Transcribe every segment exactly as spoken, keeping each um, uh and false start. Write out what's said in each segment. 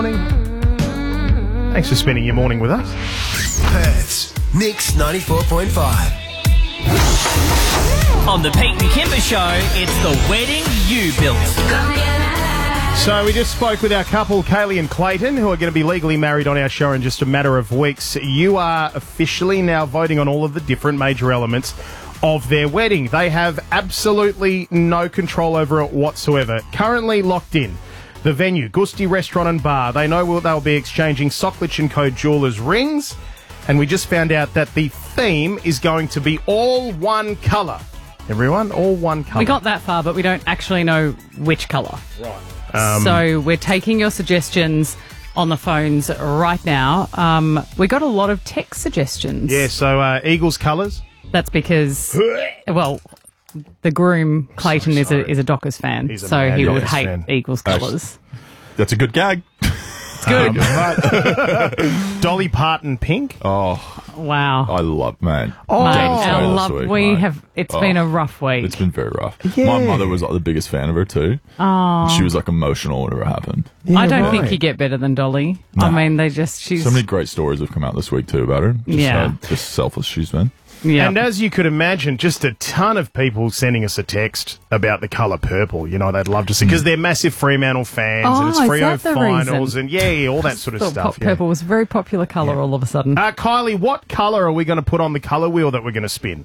Thanks for spending your morning with us. Perth's Mix ninety-four point five. On the Pete and Kimber Show, it's the wedding you built. So we just spoke with our couple, Kaylee and Clayton, who are going to be legally married on our show in just a matter of weeks. You are officially now voting on all of the different major elements of their wedding. They have absolutely no control over it whatsoever. Currently locked in. The venue, Gusti Restaurant and Bar. They know they'll be exchanging Socklich and Co. Jewellers rings. And we just found out that the theme is going to be all one colour. Everyone, all one colour. We got that far, but we don't actually know which colour. Right. Um, so we're taking your suggestions on the phones right now. Um, we got a lot of text suggestions. Yeah, so uh, Eagles colours. That's because, well, the groom, Clayton, So is a is a Dockers fan, He's a so mad he would Dockers hate fan. Eagles colours. That's a good gag. It's good. Um, Dolly Parton pink. Oh, Wow. I love, man. Oh, Mate, Taylor our Swift love, this week, we mate. have, it's Oh, been a rough week. It's been very rough. Yeah. My mother was like the biggest fan of her too. Oh. She was like emotional whenever it happened. I don't right. think you get better than Dolly. I No. mean, they just, she's... So many great stories have come out this week too about her. Just Yeah. how just selfless she's been. yeah. And as you could imagine, just a ton of people sending us a text about the colour purple. You know, they'd love to see, because they're massive Fremantle fans, Oh, and it's is Freo that the finals, reason? and yeah, yeah, all that sort of Thought stuff. pop- yeah. Purple was a very popular colour all of a sudden. Uh, Kylie, what colour are we going to put on the colour wheel that we're going to spin?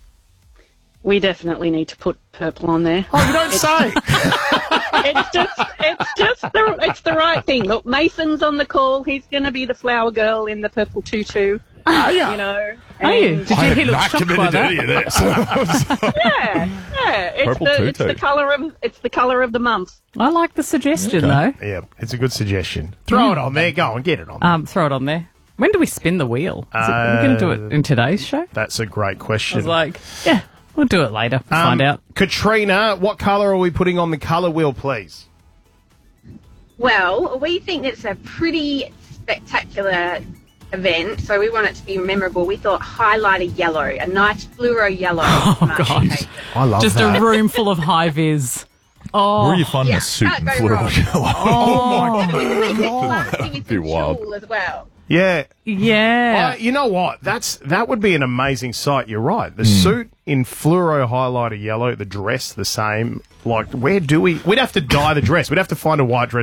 We definitely need to put purple on there. Oh, you don't say. It's just, it's just the, it's the right thing. Look, Mason's on the call. He's going to be the flower girl in the purple tutu. Are you? You know. Are you? and- Did you, he look shocked by that? Yeah, yeah. It's Purple the it's tutu. the colour of it's the colour of the month. I like the suggestion, though. Yeah, it's a good suggestion. Throw it on there. Go on, get it on there. Um, throw it on there. When do we spin the wheel? Is it, are we going to do it in today's show? That's a great I question. was like, yeah, we'll do it later. We'll Um, find out. Katrina, what colour are we putting on the colour wheel, please? Well, we think it's a pretty spectacular event, so we want it to be memorable. We thought highlighter yellow, a nice fluoro yellow. Oh, marching God. cake. I love Just that. a room full of high vis. Oh, Where are you finding Yeah, a suit can't in go Florida? wrong. oh, Classy with Be the wild. jewel as well. Yeah. yeah. Uh, you know what? That's that would be an amazing sight. You're right. The Hmm. suit in fluoro highlighter yellow, the dress the same. Like, where do we? We'd have to dye the dress. We'd have to find a white dress